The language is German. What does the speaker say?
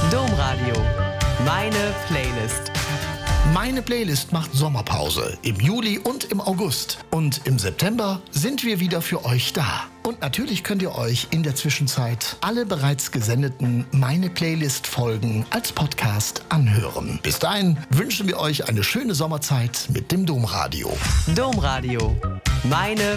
Domradio. Meine Playlist. Meine Playlist macht Sommerpause im Juli und im August. Und im September sind wir wieder für euch da. Und natürlich könnt ihr euch in der Zwischenzeit alle bereits gesendeten Meine Playlist-Folgen als Podcast anhören. Bis dahin wünschen wir euch eine schöne Sommerzeit mit dem Domradio. Domradio. Meine